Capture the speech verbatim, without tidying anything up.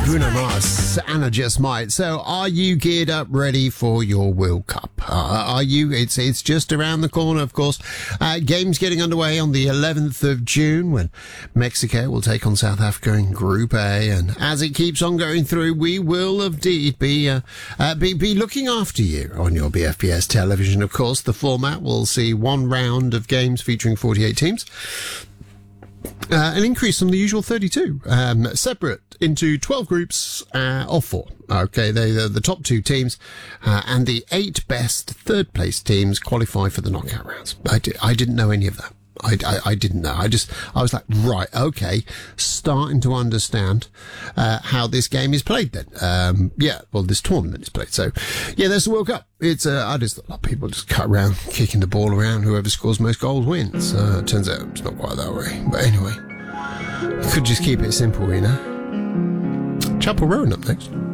Bruno Mars, Anna Just Might. So, are you geared up, ready for your World Cup? Uh, are you? It's it's just around the corner, of course. Uh, games getting underway on the eleventh of June when Mexico will take on South Africa in Group A. And as it keeps on going through, we will indeed be uh, uh, be be looking after you on your B F P S television. Of course, the format will see one round of games featuring forty-eight teams. Uh, an increase from the usual thirty-two, um, separate into twelve groups uh, of four. Okay, they the, the top two teams uh, and the eight best third place teams qualify for the knockout rounds. I, di- I didn't know any of that. I, I, I didn't know. I just, I was like, right, okay, starting to understand uh, how this game is played then. Um, yeah, well, this tournament is played. So, yeah, there's the World Cup. It's, uh, I just thought, like, people just cut around, kicking the ball around. Whoever scores most goals wins. Uh, it turns out it's not quite that way. But anyway, you could just keep it simple, you know. Chapel Rowan up next.